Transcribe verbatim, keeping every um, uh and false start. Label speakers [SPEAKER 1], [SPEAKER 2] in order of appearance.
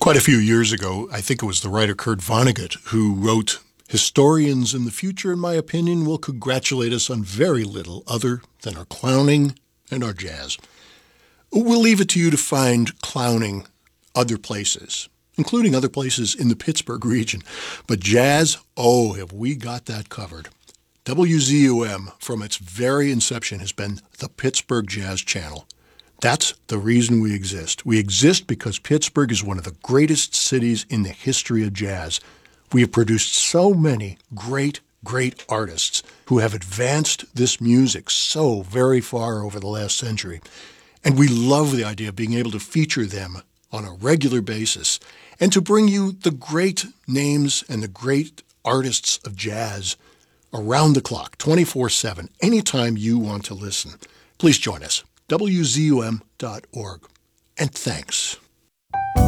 [SPEAKER 1] Quite a few years ago, I think it was the writer Kurt Vonnegut who wrote, "Historians in the future, in my opinion, will congratulate us on very little other than our clowning and our jazz." We'll leave it to you to find clowning other places, including other places in the Pittsburgh region. But jazz, oh, have we got that covered. W Z U M, from its very inception, has been the Pittsburgh Jazz Channel. That's the reason we exist. We exist because Pittsburgh is one of the greatest cities in the history of jazz. We have produced so many great, great artists who have advanced this music so very far over the last century. And we love the idea of being able to feature them on a regular basis and to bring you the great names and the great artists of jazz around the clock, twenty-four seven, anytime you want to listen. Please join us, W Z U M dot org. And thanks.